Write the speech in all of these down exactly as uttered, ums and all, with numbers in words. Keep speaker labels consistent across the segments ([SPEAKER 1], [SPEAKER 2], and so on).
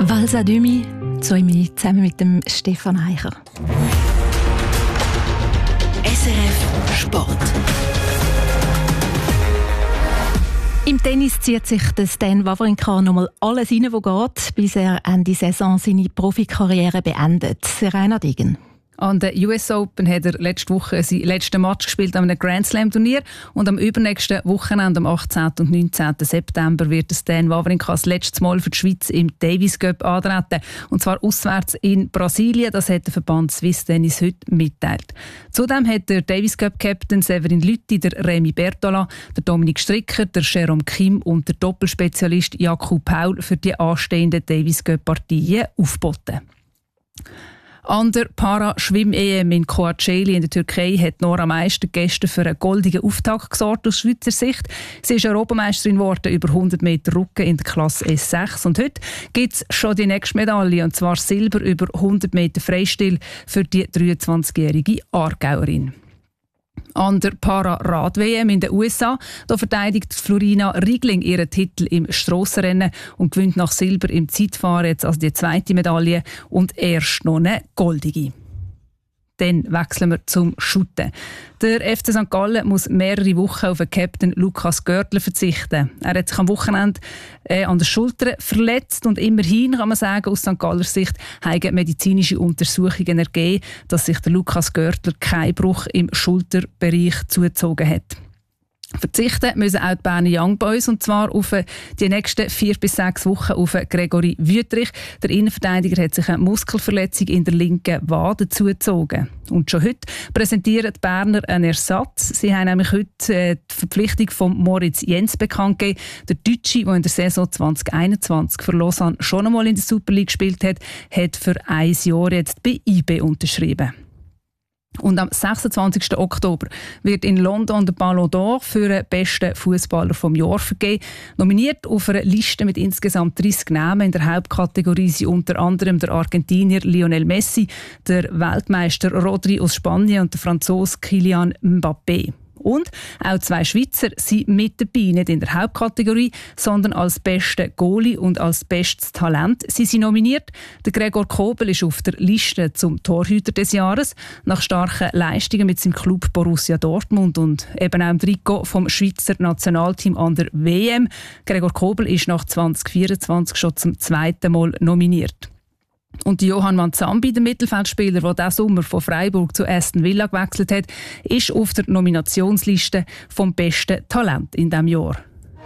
[SPEAKER 1] Valsa Dumi, zwei Minuten zusammen mit dem Stefan Eicher.
[SPEAKER 2] S R F Sport.
[SPEAKER 1] Im Tennis zieht sich der Stan Wawrinka nochmal alles rein, was geht, bis er Ende Saison seine Profikarriere beendet. Rainer Degen.
[SPEAKER 3] An der U S Open hat er letzte Woche sein letzten Match gespielt an einem Grand Slam Turnier und am übernächsten Wochenende, am achtzehnten und neunzehnten September, wird Stan Wawrinka das letzte Mal für die Schweiz im Davis Cup antreten. Und zwar auswärts in Brasilien. Das hat der Verband Swiss Tennis heute mitteilt. Zudem hat der Davis Cup Captain Severin Lüthi, der Remy Bertola, der Dominik Stricker, der Jerome Kim und der Doppelspezialist Jakub Paul für die anstehenden Davis Cup Partien aufgeboten. An der Para-Schwimm-E M in Kocaeli in der Türkei hat Nora Meister gestern für einen goldigen Auftakt gesorgt aus Schweizer Sicht. Sie ist Europameisterin geworden über hundert Meter Rücken in der Klasse S sechs. Und heute gibt es schon die nächste Medaille, und zwar Silber über hundert Meter Freistil für die dreiundzwanzigjährige Aargauerin. An der Para-Rad-W M in den U S A da verteidigt Florina Riegling ihren Titel im Strassenrennen und gewinnt nach Silber im Zeitfahren jetzt also die zweite Medaille und erst noch eine goldige. Dann wechseln wir zum Shooten. Der F C Sankt Gallen muss mehrere Wochen auf den Captain Lukas Görtler verzichten. Er hat sich am Wochenende äh, an der Schulter verletzt und immerhin kann man sagen, aus Sankt Galler Sicht haben medizinische Untersuchungen ergeben, dass sich der Lukas Görtler keinen Bruch im Schulterbereich zugezogen hat. Verzichten müssen auch die Berner Young Boys, und zwar auf die nächsten vier bis sechs Wochen auf Gregory Wüthrich. Der Innenverteidiger hat sich eine Muskelverletzung in der linken Wade zugezogen. Und schon heute präsentieren die Berner einen Ersatz. Sie haben nämlich heute die Verpflichtung von Moritz Jens bekannt gegeben. Der Deutsche, der in der Saison zwanzig einundzwanzig für Lausanne schon einmal in der Super League gespielt hat, hat für ein Jahr jetzt bei I B unterschrieben. Und am sechsundzwanzigsten Oktober wird in London der Ballon d'Or für den besten Fußballer vom Jahr vergeben. Nominiert auf einer Liste mit insgesamt dreißig Namen in der Hauptkategorie sind unter anderem der Argentinier Lionel Messi, der Weltmeister Rodri aus Spanien und der Franzose Kylian Mbappé. Und auch zwei Schweizer sind mit dabei, nicht in der Hauptkategorie, sondern als bester Goalie und als bestes Talent. Sie sind nominiert. Der Gregor Kobel ist auf der Liste zum Torhüter des Jahres, nach starken Leistungen mit seinem Club Borussia Dortmund und eben auch im Trikot vom Schweizer Nationalteam an der W M. Gregor Kobel ist nach zwanzig vierundzwanzig schon zum zweiten Mal nominiert. Und Johann Manzambi, der Mittelfeldspieler, der diesen Sommer von Freiburg zu Aston Villa gewechselt hat, ist auf der Nominationsliste vom besten Talent in diesem Jahr.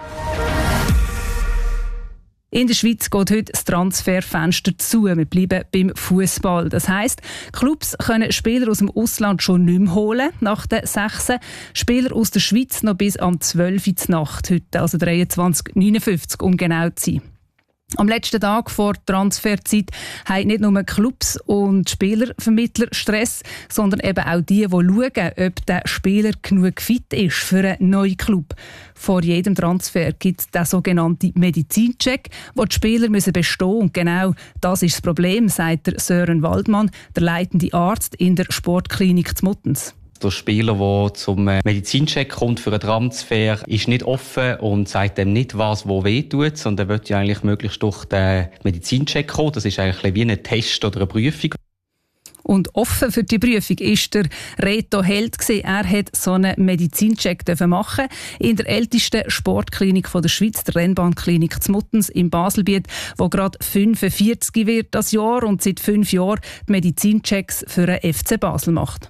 [SPEAKER 3] In der Schweiz geht heute das Transferfenster zu. Wir bleiben beim Fußball. Das heisst, Clubs können Spieler aus dem Ausland schon nicht mehr holen, nach den sechs. Spieler aus der Schweiz noch bis am zwölften Uhr Nacht, heute, also dreiundzwanzig neunundfünfzig, um genau zu sein. Am letzten Tag vor der Transferzeit haben nicht nur Clubs und Spielervermittler Stress, sondern eben auch die, die schauen, ob der Spieler genug fit ist für einen neuen Club. Vor jedem Transfer gibt es den sogenannten Medizincheck, wo die Spieler müssen bestehen müssen. Und genau das ist das Problem, sagt der Sören Waldmann, der leitende Arzt in der Sportklinik zu Muttens.
[SPEAKER 4] Der Spieler, der zum Medizincheck kommt für einen Transfer, ist nicht offen und sagt dem nicht, was wo weh tut, sondern er will ja eigentlich möglichst durch den Medizincheck kommen. Das ist eigentlich wie ein Test oder eine Prüfung.
[SPEAKER 3] Und offen für die Prüfung ist der Reto Held gewesen. Er hat so einen Medizincheck machen in der ältesten Sportklinik der Schweiz, der Rennbahnklinik zu Muttens im Baselbiet, wo gerade fünfundvierzig wird das Jahr und seit fünf Jahren die Medizinchecks für den F C Basel macht.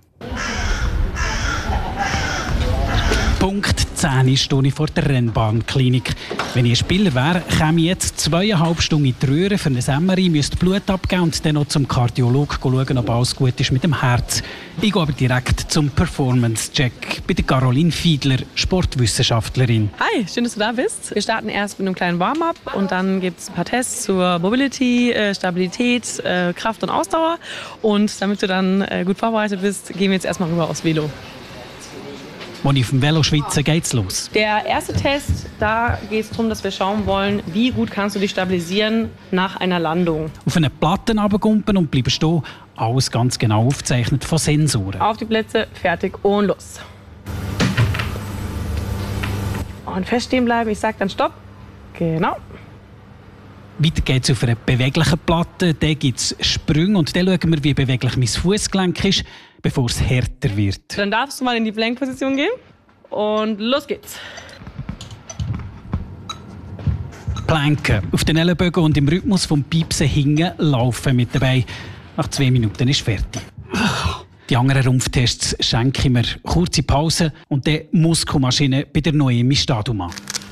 [SPEAKER 5] Punkt zehn stehe ich vor der Rennbahnklinik. Wenn ich ein Spieler wäre, käme ich jetzt zweieinhalb Stunden in die Röhre für eine M R I, müsste Blut abgeben und dann noch zum Kardiologen schauen, ob alles gut ist mit dem Herz. Ich gehe aber direkt zum Performance-Check bei der Caroline Fiedler, Sportwissenschaftlerin.
[SPEAKER 6] Hi, schön, dass du da bist. Wir starten erst mit einem kleinen Warm-up und dann gibt es ein paar Tests zur Mobility, Stabilität, Kraft und Ausdauer. Und damit du dann gut vorbereitet bist, gehen wir jetzt erstmal rüber aufs Velo.
[SPEAKER 5] Als ich auf dem Velo schwitze, geht's los.
[SPEAKER 6] Der erste Test, da geht es darum, dass wir schauen wollen, wie gut kannst du dich stabilisieren nach einer Landung.
[SPEAKER 5] Auf eine Platte runtergumpen und bleiben stehen, alles ganz genau aufgezeichnet von Sensoren.
[SPEAKER 6] Auf die Plätze, fertig und los. Und feststehen bleiben, ich sag dann Stopp. Genau.
[SPEAKER 5] Weiter geht es auf einer beweglichen Platte. Da gibt es Sprünge und dann schauen wir, wie beweglich mein Fußgelenk ist, bevor es härter wird.
[SPEAKER 6] Dann darfst du mal in die Plank-Position gehen und los geht's.
[SPEAKER 5] Planken. Auf den Ellenbögen und im Rhythmus vom Piepsen hingen laufen mit dabei. Nach zwei Minuten ist fertig. Die anderen Rumpftests schenke ich mir. Kurze Pause und dann Muskelmaschine bei der Noemi Staduma.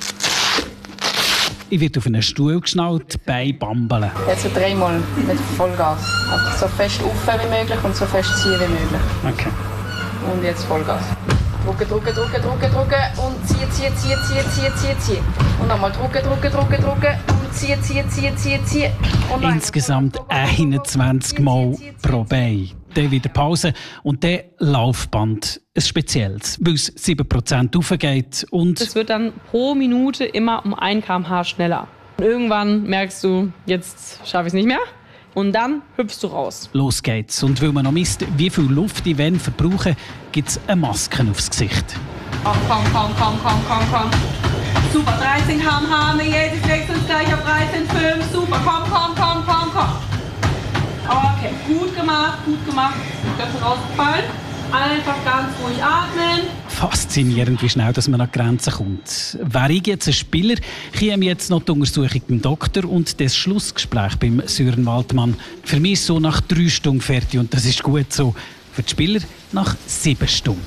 [SPEAKER 5] Ich werde auf einen Stuhl geschnallt, Beine bambeln.
[SPEAKER 7] Jetzt so dreimal mit Vollgas. Einfach so fest auf wie möglich und so fest ziehen wie möglich.
[SPEAKER 5] Okay.
[SPEAKER 7] Und jetzt Vollgas. Drücken, drücken, drücken, drücken, drücken und ziehen, ziehen, ziehen, ziehen, ziehen, ziehen, ziehen. Und nochmal drücken, drücken, drücken, drücken und ziehen, ziehen, ziehen, ziehen, ziehen. Und
[SPEAKER 5] insgesamt einundzwanzig Mal pro Bein. Dann wieder Pause und dann Laufband. Ein spezielles, weil es sieben Prozent raufgeht. Und
[SPEAKER 6] es wird dann pro Minute immer um ein Kilometer pro Stunde schneller. Und irgendwann merkst du, jetzt schaffe ich es nicht mehr. Und dann hüpfst du raus.
[SPEAKER 5] Los geht's. Und weil man noch misst, wie viel Luft ich wenn verbrauche, gibt es eine Maske aufs Gesicht.
[SPEAKER 7] Komm, komm, komm, komm, komm, komm, komm. Super, dreizehn Kilometer pro Stunde, jetzt wechseln uns gleich auf dreizehn Komma fünf. Super, komm, komm, komm, komm, komm. Okay, gut gemacht, gut gemacht. Köpfe rausgefallen. Einfach ganz ruhig atmen.
[SPEAKER 5] Faszinierend, wie schnell dass man an die Grenzen kommt. Wäre ich jetzt ein Spieler, käme jetzt noch die Untersuchung beim Doktor und das Schlussgespräch beim Sören Waldmann. Für mich ist so nach drei Stunden fertig und das ist gut so. Für die Spieler nach sieben Stunden.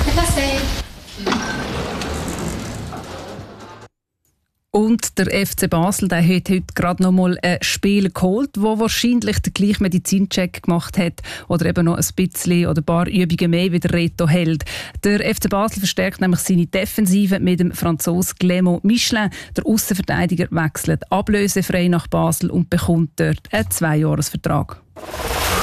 [SPEAKER 3] Und der F C Basel der hat heute gerade noch mal ein Spiel geholt, wo wahrscheinlich den gleichen Medizincheck gemacht hat oder eben noch ein bisschen oder ein paar Übungen mehr wie der Reto Held. Der F C Basel verstärkt nämlich seine Defensive mit dem Franzosen Clément Michelin. Der Aussenverteidiger wechselt ablösefrei nach Basel und bekommt dort einen Zweijahresvertrag.